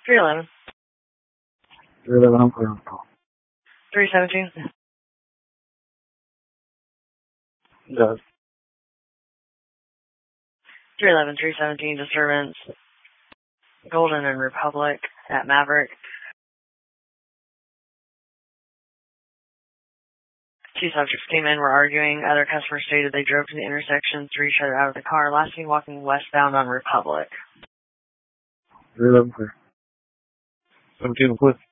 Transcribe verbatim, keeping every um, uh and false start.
three eleven. three eleven, I'm clear on call. three seventeen. Does. three eleven, three seventeen, disturbance. Golden and Republic at Maverick. Two subjects came in, were arguing. Other customers stated they drove to the intersection, threw each other out of the car, last seen walking westbound on Republic. three eleven, clear. seventeen, clear.